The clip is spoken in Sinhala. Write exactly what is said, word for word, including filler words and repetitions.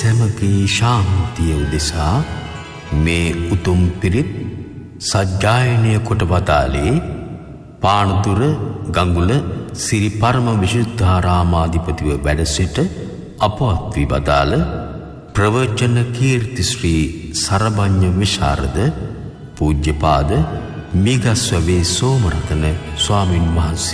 සැමගේ ශාන්තිය උදෙසා මේ උතුම් පිරිත් සජ්ජායනය කොට වදාළේ පානදුර ගඟුල සිරි පරම විශුද්ධාරාමාධිපතිව වැඩ සිට අපවත් වී වදාළ ප්‍රවචන කීර්ති ශ්‍රී සරභඤ්ඤ විශාරද පූජ්‍යපාද මිගස්වැවේ සෝමරතන ස්වාමින් වහන්සේ